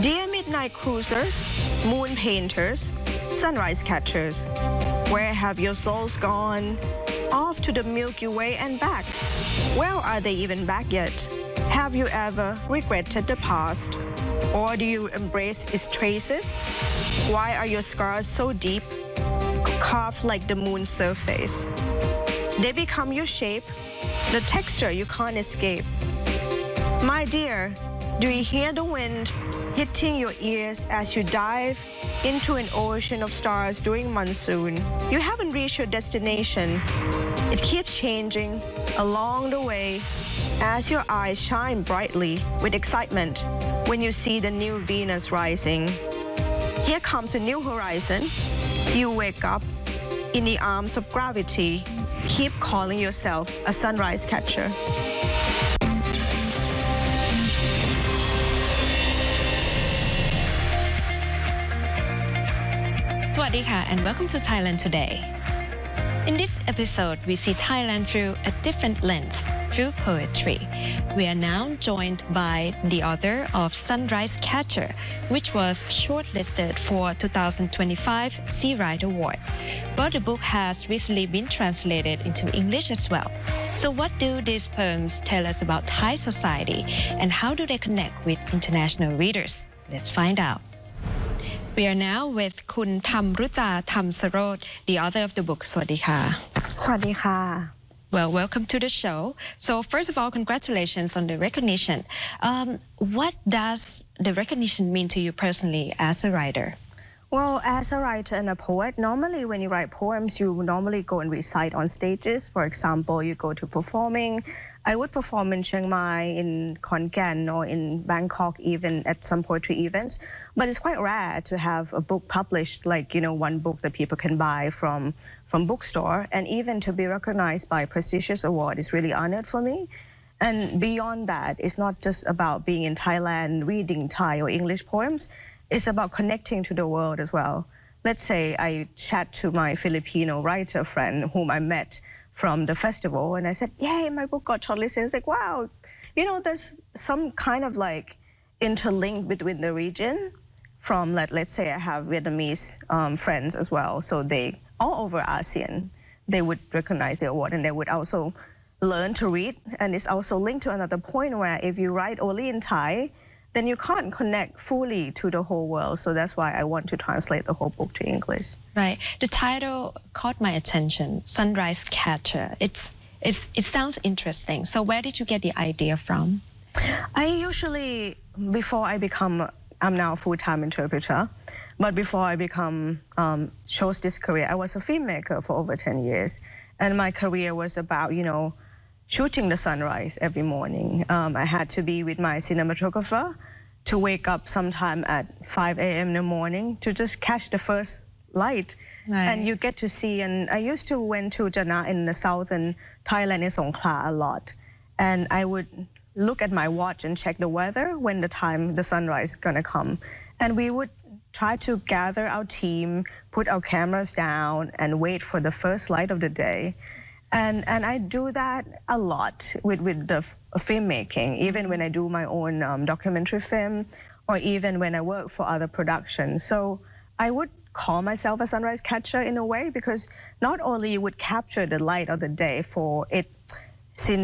Dear midnight cruisers, moon painters, sunrise catchers, where have your souls gone? Off to the Milky Way and back. Well, are they even back yet? Have you ever regretted the past? Or do you embrace its traces? Why are your scars so deep, carved like the moon's surface? They become your shape, the texture you can't escape. My dear, do you hear the wind hitting your ears as you dive into an ocean of stars during monsoon? You haven't reached your destination. It keeps changing along the way as your eyes shine brightly with excitement when you see the new Venus rising. Here comes a new horizon. You wake up in the arms of gravity. Keep calling yourself a sunrise catcher. Swadika and welcome to Thailand Today. In this episode, we see Thailand through a different lens, through poetry. We are now joined by the author of Sunrise Catcher, which was shortlisted for 2025 Sea Write Award. But the book has recently been translated into English as well. So what do these poems tell us about Thai society and how do they connect with international readers? Let's find out. We are now with Kun Thamrucha Thamsarot, the author of the book. Swadika. Swadika. Well, welcome to the show. So first of all, congratulations on the recognition. What does the recognition mean to you personally as a writer? Well, as a writer and a poet, normally when you write poems, you normally go and recite on stages. For example, you go to performing. I would perform in Chiang Mai, in Khon Kaen, or in Bangkok, even at some poetry events. But it's quite rare to have a book published, like, one book that people can buy from bookstore. And even to be recognized by a prestigious award is really honored for me. And beyond that, it's not just about being in Thailand, reading Thai or English poems. It's about connecting to the world as well. Let's say I chat to my Filipino writer friend whom I met from the festival, and I said, yay, my book got shortlisted. It's like, wow, there's some kind of like interlink between the region from, let's say I have Vietnamese friends as well. So they, all over ASEAN, they would recognize the award and they would also learn to read. And it's also linked to another point where if you write only in Thai, then you can't connect fully to the whole world. So that's why I want to translate the whole book to English. Right. The title caught my attention, Sunrise Catcher. It sounds interesting. So where did you get the idea from? I usually, I'm now a full-time interpreter, but before I chose this career, I was a filmmaker for over 10 years. And my career was about, shooting the sunrise every morning. I had to be with my cinematographer to wake up sometime at 5 a.m. in the morning to just catch the first light. Right. And you get to see, and I used to went to Jana in the southern Thailand in Songkhla a lot. And I would look at my watch and check the weather when the sunrise is gonna come. And we would try to gather our team, put our cameras down and wait for the first light of the day. And I do that a lot with the filmmaking, even when I do my own documentary film, or even when I work for other productions. So I would call myself a sunrise catcher in a way, because not only you would capture the light of the day for it